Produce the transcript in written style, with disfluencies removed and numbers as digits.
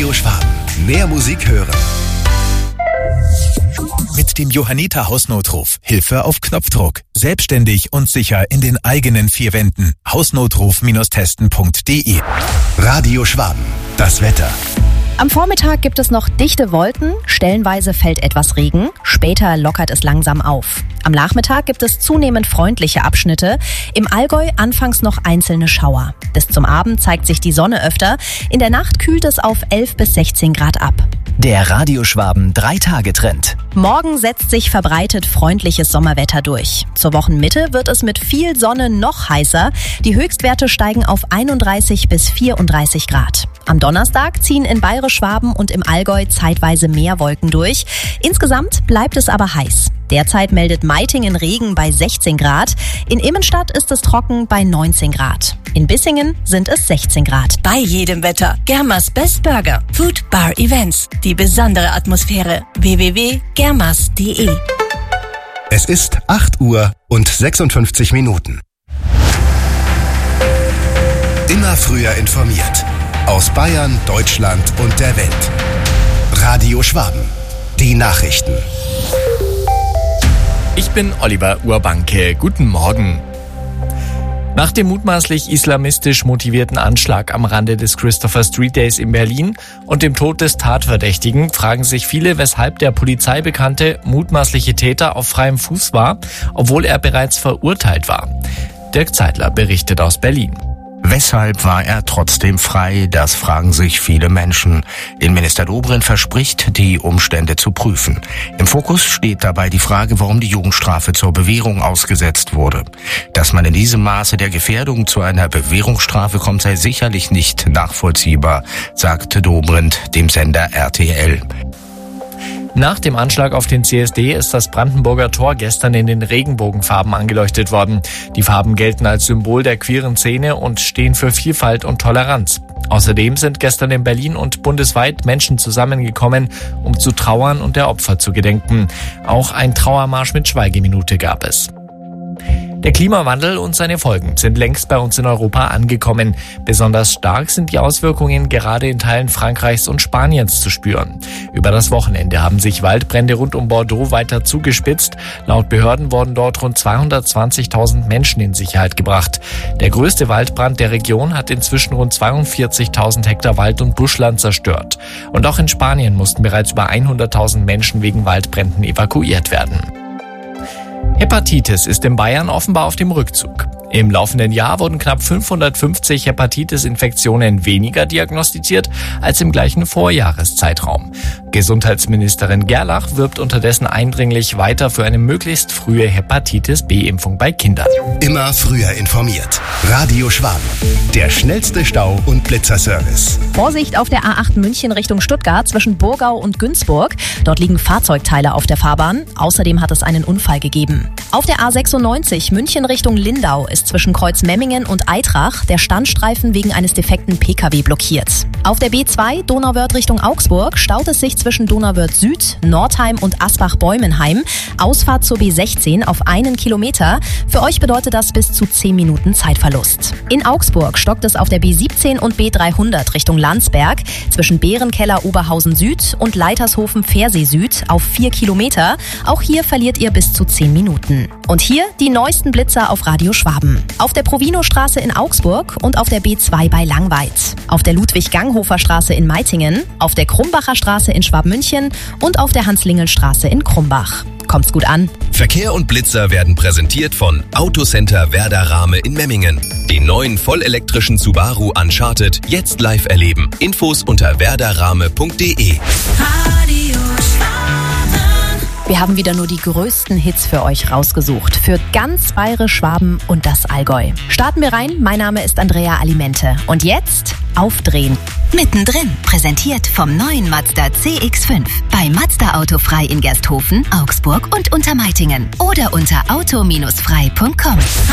Radio Schwaben. Mehr Musik hören. Mit dem Johanniter Hausnotruf. Hilfe auf Knopfdruck. Selbstständig und sicher in den eigenen vier Wänden. Hausnotruf-testen.de. Radio Schwaben. Das Wetter. Am Vormittag gibt es noch dichte Wolken, stellenweise fällt etwas Regen, später lockert es langsam auf. Am Nachmittag gibt es zunehmend freundliche Abschnitte, im Allgäu anfangs noch einzelne Schauer. Bis zum Abend zeigt sich die Sonne öfter, in der Nacht kühlt es auf 11 bis 16 Grad ab. Der Radio Schwaben 3-Tage-Trend. Morgen setzt sich verbreitet freundliches Sommerwetter durch. Zur Wochenmitte wird es mit viel Sonne noch heißer. Die Höchstwerte steigen auf 31 bis 34 Grad. Am Donnerstag ziehen in Bayerisch-Schwaben und im Allgäu zeitweise mehr Wolken durch. Insgesamt bleibt es aber heiß. Derzeit meldet Meitingen Regen bei 16 Grad. In Immenstadt ist es trocken bei 19 Grad. In Bissingen sind es 16 Grad. Bei jedem Wetter. Germas Best Burger. Food Bar Events. Die besondere Atmosphäre. www.germas.de. Es ist 8 Uhr und 56 Minuten. Immer früher informiert. Aus Bayern, Deutschland und der Welt. Radio Schwaben. Die Nachrichten. Ich bin Oliver Urbanke. Guten Morgen. Nach dem mutmaßlich islamistisch motivierten Anschlag am Rande des Christopher Street Days in Berlin und dem Tod des Tatverdächtigen fragen sich viele, weshalb der Polizei bekannte mutmaßliche Täter auf freiem Fuß war, obwohl er bereits verurteilt war. Dirk Zeitler berichtet aus Berlin. Weshalb war er trotzdem frei? Das fragen sich viele Menschen. Innenminister Dobrindt verspricht, die Umstände zu prüfen. Im Fokus steht dabei die Frage, warum die Jugendstrafe zur Bewährung ausgesetzt wurde. Dass man in diesem Maße der Gefährdung zu einer Bewährungsstrafe kommt, sei sicherlich nicht nachvollziehbar, sagte Dobrindt dem Sender RTL. Nach dem Anschlag auf den CSD ist das Brandenburger Tor gestern in den Regenbogenfarben angeleuchtet worden. Die Farben gelten als Symbol der queeren Szene und stehen für Vielfalt und Toleranz. Außerdem sind gestern in Berlin und bundesweit Menschen zusammengekommen, um zu trauern und der Opfer zu gedenken. Auch ein Trauermarsch mit Schweigeminute gab es. Der Klimawandel und seine Folgen sind längst bei uns in Europa angekommen. Besonders stark sind die Auswirkungen gerade in Teilen Frankreichs und Spaniens zu spüren. Über das Wochenende haben sich Waldbrände rund um Bordeaux weiter zugespitzt. Laut Behörden wurden dort rund 220.000 Menschen in Sicherheit gebracht. Der größte Waldbrand der Region hat inzwischen rund 42.000 Hektar Wald- und Buschland zerstört. Und auch in Spanien mussten bereits über 100.000 Menschen wegen Waldbränden evakuiert werden. Hepatitis ist in Bayern offenbar auf dem Rückzug. Im laufenden Jahr wurden knapp 550 Hepatitis-Infektionen weniger diagnostiziert als im gleichen Vorjahreszeitraum. Gesundheitsministerin Gerlach wirbt unterdessen eindringlich weiter für eine möglichst frühe Hepatitis-B-Impfung bei Kindern. Immer früher informiert. Radio Schwaben. Der schnellste Stau- und Blitzerservice. Vorsicht auf der A8 München Richtung Stuttgart zwischen Burgau und Günzburg. Dort liegen Fahrzeugteile auf der Fahrbahn. Außerdem hat es einen Unfall gegeben. Auf der A96 München Richtung Lindau ist zwischen Kreuzmemmingen und Aitrach der Standstreifen wegen eines defekten Pkw blockiert. Auf der B2 Donauwörth Richtung Augsburg staut es sich zwischen Donauwörth Süd, Nordheim und Asbach-Bäumenheim. Ausfahrt zur B16 auf 1 Kilometer. Für euch bedeutet das bis zu 10 Minuten Zeitverlust. In Augsburg stockt es auf der B17 und B300 Richtung Landsberg zwischen Bärenkeller Oberhausen Süd und Leitershofen Pfersee Süd auf 4 Kilometer. Auch hier verliert ihr bis zu 10 Minuten. Und hier die neuesten Blitzer auf Radio Schwaben. Auf der Provino-Straße in Augsburg und auf der B2 bei Langweid. Auf der Ludwig-Ganghofer-Straße in Meitingen, auf der Krumbacher Straße in Schwabmünchen und auf der Hans-Lingel-Straße in Krumbach. Kommt's gut an. Verkehr und Blitzer werden präsentiert von Autocenter Werder Rahme in Memmingen. Den neuen vollelektrischen Subaru Uncharted jetzt live erleben. Infos unter werderrahme.de. Wir haben wieder nur die größten Hits für euch rausgesucht. Für ganz Bayerisch-Schwaben und das Allgäu. Starten wir rein. Mein Name ist Andrea Alimente. Und jetzt aufdrehen. Mittendrin, präsentiert vom neuen Mazda CX-5. Bei Mazda Autofrei in Gersthofen, Augsburg und Untermeitingen. Oder unter auto-frei.com.